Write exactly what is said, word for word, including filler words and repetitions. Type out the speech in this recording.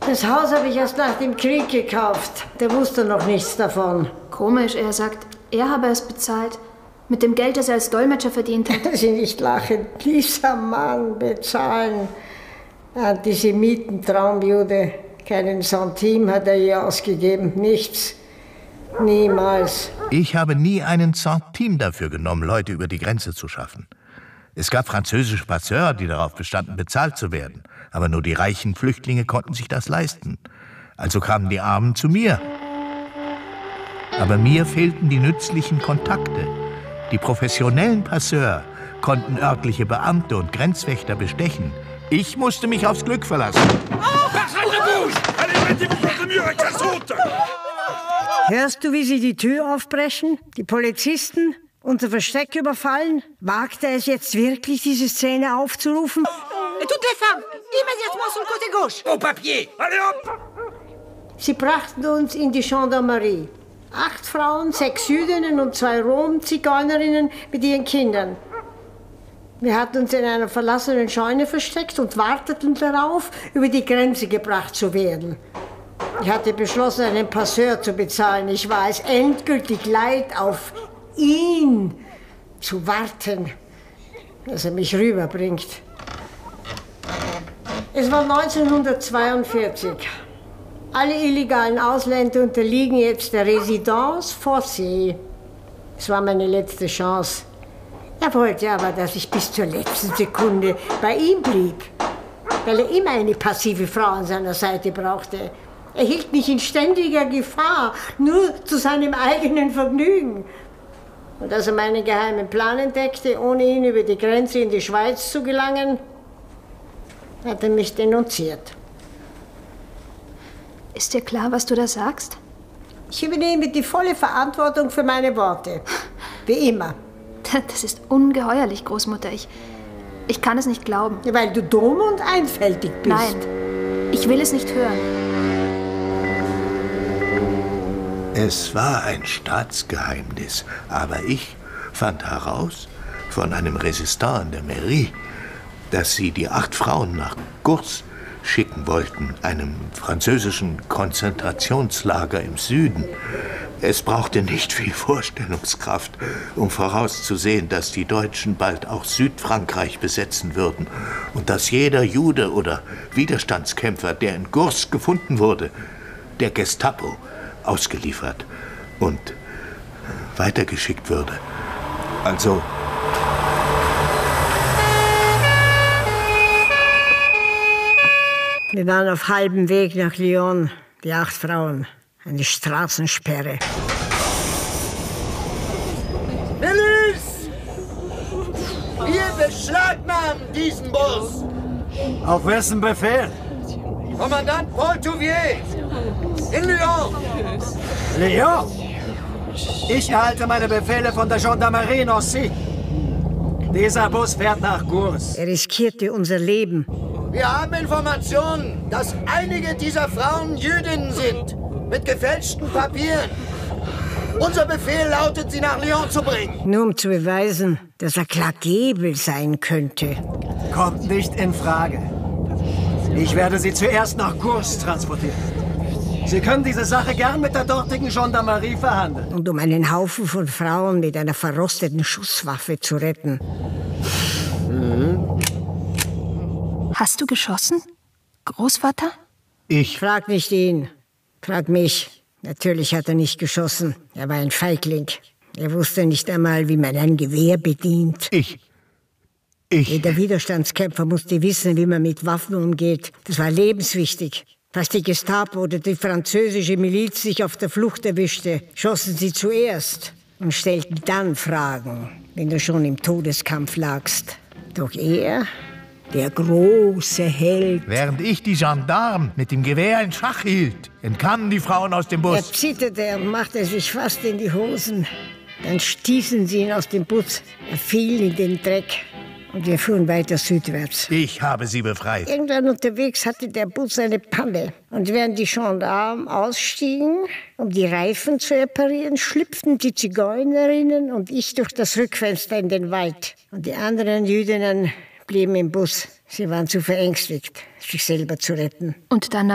Das Haus habe ich erst nach dem Krieg gekauft. Der wusste noch nichts davon. Komisch, er sagt, er habe es bezahlt. Mit dem Geld, das er als Dolmetscher verdient hat. Sie nicht lachen. Dieser Mann bezahlen. Antisemiten, Traumjude. Keinen Centime hat er je ausgegeben. Nichts. Niemals. Ich habe nie einen Centime dafür genommen, Leute über die Grenze zu schaffen. Es gab französische Passeurs, die darauf bestanden, bezahlt zu werden. Aber nur die reichen Flüchtlinge konnten sich das leisten. Also kamen die Armen zu mir. Aber mir fehlten die nützlichen Kontakte. Die professionellen Passeurs konnten örtliche Beamte und Grenzwächter bestechen. Ich musste mich aufs Glück verlassen. Hörst du, wie sie die Tür aufbrechen? Die Polizisten unser Versteck überfallen? Wagt er es jetzt wirklich, diese Szene aufzurufen? Toutes les femmes, immédiatement sur le côté gauche. Au papier, allez hop! Sie brachten uns in die Gendarmerie. Acht Frauen, sechs Jüdinnen und zwei Rom-Zigeunerinnen mit ihren Kindern. Wir hatten uns in einer verlassenen Scheune versteckt und warteten darauf, über die Grenze gebracht zu werden. Ich hatte beschlossen, einen Passeur zu bezahlen. Ich war es endgültig leid, auf ihn zu warten, dass er mich rüberbringt. Es war neunzehnhundertzweiundvierzig. Alle illegalen Ausländer unterliegen jetzt der Résidence forcée. Es war meine letzte Chance. Er wollte aber, dass ich bis zur letzten Sekunde bei ihm blieb, weil er immer eine passive Frau an seiner Seite brauchte. Er hielt mich in ständiger Gefahr, nur zu seinem eigenen Vergnügen. Und als er meinen geheimen Plan entdeckte, ohne ihn über die Grenze in die Schweiz zu gelangen, hat er mich denunziert. Ist dir klar, was du da sagst? Ich übernehme die volle Verantwortung für meine Worte. Wie immer. Das ist ungeheuerlich, Großmutter. Ich, ich kann es nicht glauben. Ja, weil du dumm und einfältig bist. Nein, ich will es nicht hören. Es war ein Staatsgeheimnis, aber ich fand heraus von einem Resistant in der Mairie, dass sie die acht Frauen nach Gurs schicken wollten, einem französischen Konzentrationslager im Süden. Es brauchte nicht viel Vorstellungskraft, um vorauszusehen, dass die Deutschen bald auch Südfrankreich besetzen würden und dass jeder Jude oder Widerstandskämpfer, der in Gurs gefunden wurde, der Gestapo ausgeliefert und weitergeschickt würde. Also wir waren auf halbem Weg nach Lyon, die acht Frauen. Eine Straßensperre. Milice! Wir beschlagnahmen diesen Bus. Auf wessen Befehl? Kommandant Paul Touvier. In Lyon. Lyon? Ich erhalte meine Befehle von der Gendarmerie Nancy. Dieser Bus fährt nach Gurs. Er riskierte unser Leben. Wir haben Informationen, dass einige dieser Frauen Jüdinnen sind. Mit gefälschten Papieren. Unser Befehl lautet, sie nach Lyon zu bringen. Nur um zu beweisen, dass er Clark Gable sein könnte. Kommt nicht in Frage. Ich werde sie zuerst nach Gurs transportieren. Sie können diese Sache gern mit der dortigen Gendarmerie verhandeln. Und um einen Haufen von Frauen mit einer verrosteten Schusswaffe zu retten. Mhm. Hast du geschossen, Großvater? Ich... Frag nicht ihn. Frag mich. Natürlich hat er nicht geschossen. Er war ein Feigling. Er wusste nicht einmal, wie man ein Gewehr bedient. Ich... Ich... Jeder Widerstandskämpfer musste wissen, wie man mit Waffen umgeht. Das war lebenswichtig. Falls die Gestapo oder die französische Miliz sich auf der Flucht erwischte, schossen sie zuerst und stellten dann Fragen, wenn du schon im Todeskampf lagst. Doch er... Der große Held. Während ich die Gendarmen mit dem Gewehr in Schach hielt, entkamen die Frauen aus dem Bus. Er zitterte und machte sich fast in die Hosen. Dann stießen sie ihn aus dem Bus. Er fiel in den Dreck und wir fuhren weiter südwärts. Ich habe sie befreit. Irgendwann unterwegs hatte der Bus eine Panne. Und während die Gendarmen ausstiegen, um die Reifen zu reparieren, schlüpften die Zigeunerinnen und ich durch das Rückfenster in den Wald. Und die anderen Jüdinnen blieben im Bus. Sie waren zu verängstigt, sich selber zu retten. Und danach?